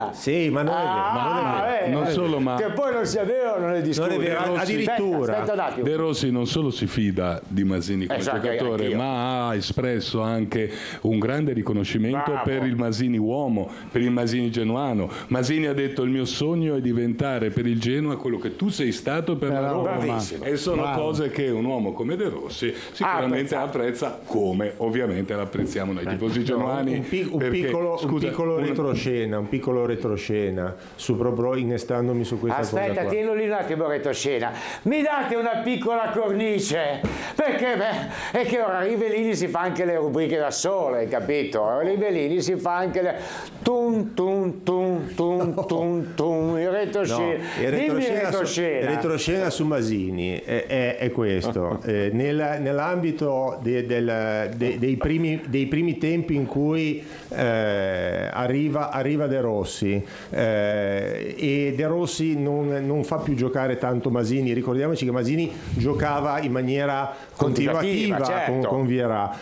Sì, ma non è vero. Non solo, ma che poi non sia vero, non è discusso. Non è vero, addirittura. Aspetta un attimo. De Rossi non solo si fida di Masini come giocatore, anch'io. ma ha espresso anche un grande riconoscimento Bravo. per il Masini uomo, per il Masini genuano. Masini ha detto: il mio sogno è diventare per il Genoa quello che tu sei stato per la Roma. Bravissimo. E sono cose che un uomo come De Rossi sicuramente apprezza, come ovviamente l'apprezziamo noi tifosi genuani. Un piccolo retroscena su proprio innestandomi su questa cosa Aspetta, qua. tienilo lì un attimo, retroscena. Mi date una piccola cornice? Perché è che ora Rivellini si fa anche le rubriche da solo, hai capito? Rivellini si fa anche le tum tum tum tum tum tum, il retroscena. Dimmi il retroscena. Il retroscena su Masini è questo. Nell'ambito dei primi tempi in cui arriva De Rossi e De Rossi non fa più giocare tanto Masini. Ricordiamoci che Masini giocava in maniera continuativa certo. con Vieira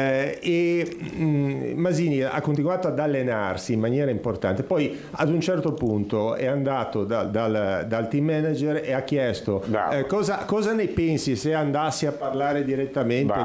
e Masini ha continuato ad allenarsi in maniera importante. Poi ad un certo punto è andato dal team manager e ha chiesto cosa ne pensi se andassi a parlare direttamente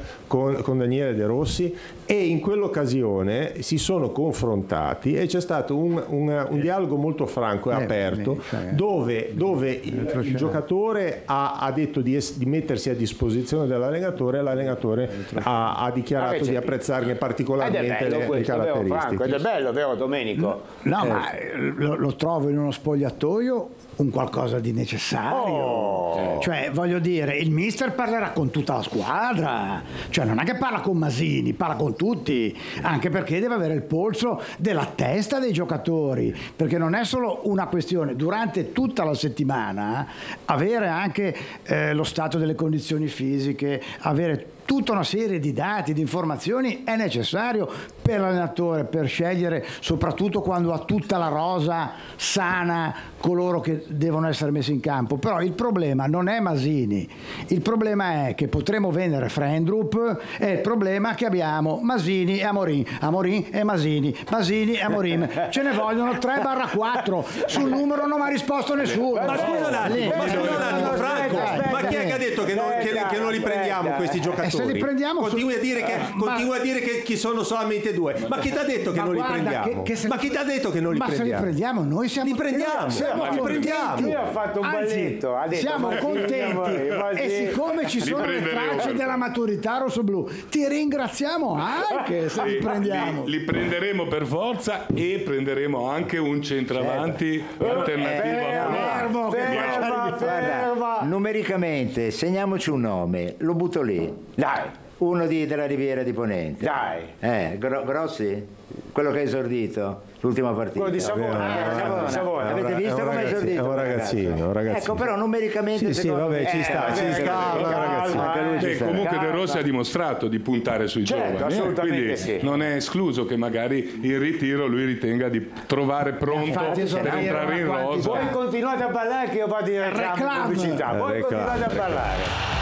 con Daniele De Rossi, e in quell'occasione si sono confrontati e c'è stato un dialogo molto franco e aperto dove il giocatore ha detto di mettersi a disposizione dell'allenatore, e l'allenatore ha dichiarato di apprezzarne particolarmente le caratteristiche. Ed è bello, vero Domenico? No, ma lo trovo in uno spogliatoio un qualcosa di necessario. Cioè, voglio dire, il mister parlerà con tutta la squadra, cioè non è che parla con Masini, parla con tutti, anche perché deve avere il polso della testa dei giocatori, perché non è solo una questione durante tutta la settimana avere anche lo stato delle condizioni fisiche, avere tutta una serie di dati, di informazioni è necessario per l'allenatore, per scegliere, soprattutto quando ha tutta la rosa sana, coloro che devono essere messi in campo. Però il problema non è Masini, il problema è che potremo vendere Frendrup, e il problema è che abbiamo Masini e Amorim, Amorim e Masini, Masini e Amorim, ce ne vogliono 3/4, sul numero non mi ha risposto nessuno. Ma scusa un attimo, Franco, ma chi è che ha detto che non li prendiamo questi giocatori? Se li prendiamo continui a dire che ci sono solamente due. Ma chi ti ha detto che non li prendiamo? Ma chi ti ha detto che non li prendiamo? Ma se li prendiamo, noi siamo li prendiamo. Lui ha fatto un balletto, ha detto, siamo contenti e siccome ci sono le tracce della maturità rossoblu, ti ringraziamo anche se li prendiamo. Li prenderemo per forza, e prenderemo anche un centravanti alternativo. Ferma. Numericamente segniamoci un nome, lo butto lì. Dai. Uno della Riviera di Ponente. Dai. Grossi? Quello che ha esordito l'ultima partita. Quello di Savona. Savona. Avete visto come è esordito? È un ragazzino. Ecco, però numericamente sì, vabbè, ci sta, Comunque De Rossi ha dimostrato di puntare sui giovani, quindi non è escluso che magari in ritiro lui ritenga di trovare pronto per entrare in rosa. Voi continuate a parlare che io vado in reclamo pubblicità. Voi continuate a parlare.